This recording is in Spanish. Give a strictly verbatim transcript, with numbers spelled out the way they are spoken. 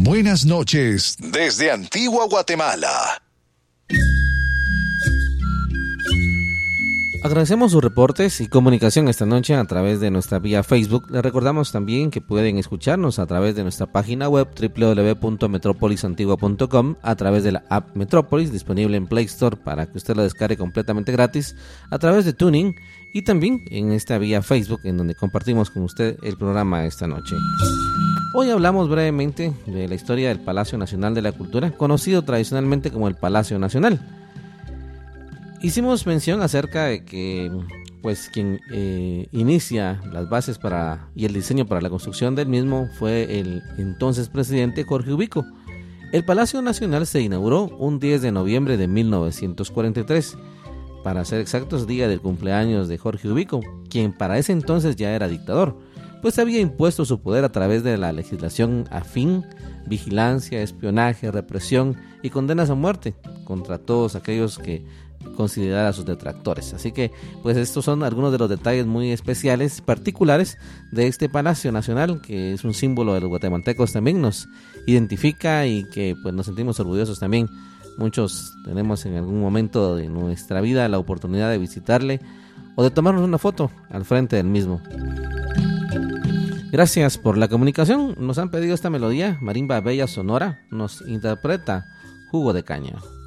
Buenas noches desde Antigua Guatemala. Agradecemos sus reportes y comunicación esta noche a través de nuestra vía Facebook. Les recordamos también que pueden escucharnos a través de nuestra página web doble u doble u doble u punto metropolis antigua punto com, a través de la app Metrópolis, disponible en Play Store para que usted la descargue completamente gratis, a través de Tuning y también en esta vía Facebook, en donde compartimos con usted el programa esta noche. Hoy hablamos brevemente de la historia del Palacio Nacional de la Cultura, conocido tradicionalmente como el Palacio Nacional. Hicimos mención acerca de que pues quien eh, inicia las bases para y el diseño para la construcción del mismo fue el entonces presidente Jorge Ubico. El Palacio Nacional se inauguró un diez de noviembre de mil novecientos cuarenta y tres, para ser exactos, día del cumpleaños de Jorge Ubico, quien para ese entonces ya era dictador, pues había impuesto su poder a través de la legislación afín, vigilancia, espionaje, represión y condenas a muerte contra todos aquellos que considerar a sus detractores. Así que pues estos son algunos de los detalles muy especiales, particulares de este Palacio Nacional, que es un símbolo de los guatemaltecos, también nos identifica y que pues nos sentimos orgullosos también. Muchos tenemos en algún momento de nuestra vida la oportunidad de visitarle o de tomarnos una foto al frente del mismo. Gracias por la comunicación. Nos han pedido esta melodía, Marimba Bella Sonora, nos interpreta Jugo de Caña.